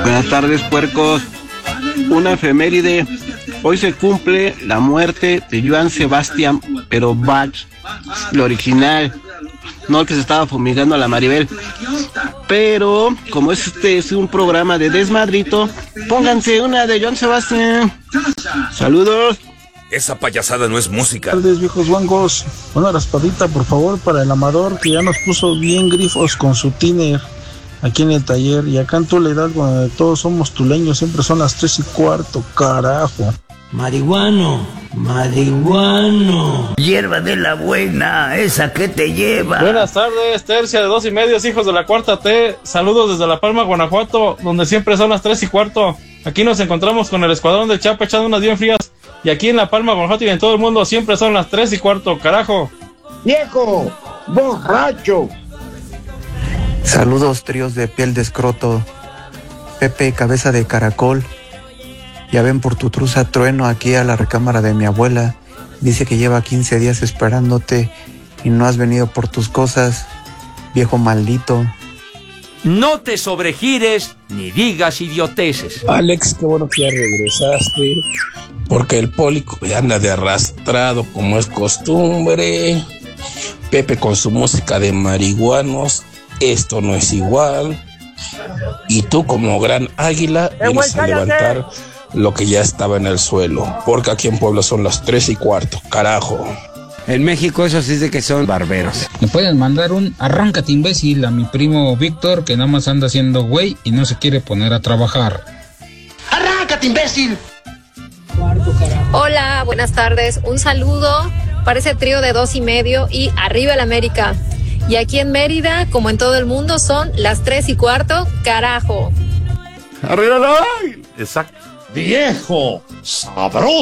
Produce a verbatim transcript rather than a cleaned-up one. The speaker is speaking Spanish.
Buenas tardes, puercos. Una efeméride. Hoy se cumple la muerte de Johann Sebastian, pero Bach, el original, no el que se estaba fumigando a la Maribel. Pero como este es un programa de desmadrito, pónganse una de Johann Sebastian. Saludos. Esa payasada no es música. Buenas tardes, viejos guangos. Una raspadita, por favor, para el Amador, que ya nos puso bien grifos con su tiner aquí en el taller. Y acá en Tula Hidalgo, donde todos somos tuleños, siempre son las tres y cuarto, carajo. Marihuano, marihuano. Hierba de la buena, esa que te lleva. Buenas tardes, tercia de dos y medios, hijos de la cuarta T. Saludos desde La Palma, Guanajuato, donde siempre son las tres y cuarto. Aquí nos encontramos con el escuadrón del Chapa echando unas bien frías. Y aquí en La Palma, Guanajuato y en todo el mundo siempre son las tres y cuarto, carajo. ¡Viejo! ¡Borracho! Saludos, tríos de piel de escroto. Pepe, cabeza de caracol. Ya ven por tu truza trueno aquí a la recámara de mi abuela. Dice que lleva quince días esperándote y no has venido por tus cosas, viejo maldito. No te sobregires ni digas idioteces. Alex, qué bueno que ya regresaste, porque el Pólico ya anda de arrastrado como es costumbre. Pepe con su música de marihuanos, esto no es igual. Y tú como gran águila vienes a levantar lo que ya estaba en el suelo, porque aquí en Puebla son las tres y cuarto, carajo. En México eso sí es de que son barberos. Me pueden mandar un arráncate imbécil a mi primo Víctor, que nada más anda haciendo güey y no se quiere poner a trabajar. ¡Arráncate, imbécil! Hola, buenas tardes. Un saludo para ese trío de dos y medio y arriba el América. Y aquí en Mérida, como en todo el mundo, son las tres y cuarto, carajo. ¡Arriba la! Exacto. ¡Viejo! ¡Sabroso!